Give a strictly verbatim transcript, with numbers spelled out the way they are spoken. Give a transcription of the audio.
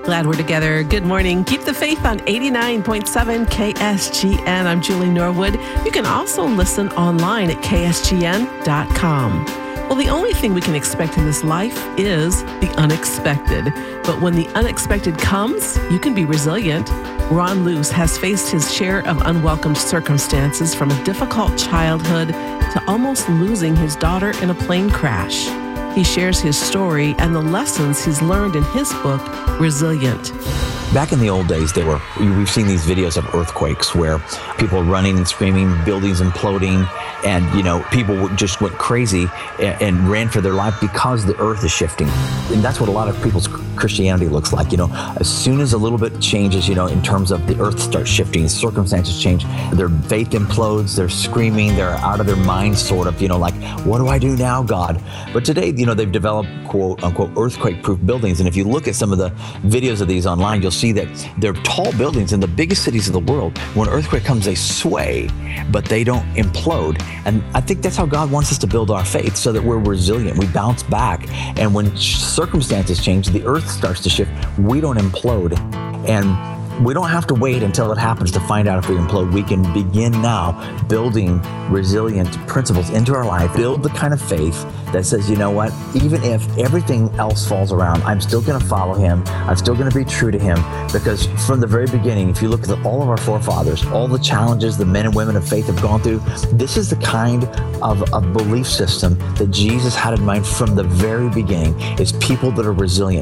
Glad we're together. Good morning. Keep the faith on eighty-nine point seven K S G N. I'm Julie Norwood. You can also listen online at K S G N dot com. Well, the only thing we can expect in this life is the unexpected. But when the unexpected comes, you can be resilient. Ron Luce has faced his share of unwelcome circumstances, from a difficult childhood to almost losing his daughter in a plane crash. He shares his story and the lessons he's learned in his book, Resilient. Back in the old days, there were we've seen these videos of earthquakes where people running and screaming, buildings imploding, and you know people just went crazy and, and ran for their life because the earth is shifting. And that's what a lot of people's Christianity looks like. You know, as soon as a little bit changes, you know, in terms of the earth starts shifting, circumstances change, their faith implodes, they're screaming, they're out of their minds, sort of. You know, like, what do I do now, God? But today, you know, they've developed quote unquote earthquake-proof buildings, and if you look at some of the videos of these online, you'll see that they're tall buildings in the biggest cities of the world. When an earthquake comes, they sway, but they don't implode. And I think that's how God wants us to build our faith, so that we're resilient. We bounce back. And when circumstances change, the earth starts to shift, we don't implode. And we don't have to wait until it happens to find out if we implode. We can begin now building resilient principles into our life, build the kind of faith that says, you know what, even if everything else falls around, I'm still going to follow him. I'm still going to be true to him, because from the very beginning, if you look at the, all of our forefathers, all the challenges the men and women of faith have gone through, this is the kind of a belief system that Jesus had in mind from the very beginning, is people that are resilient.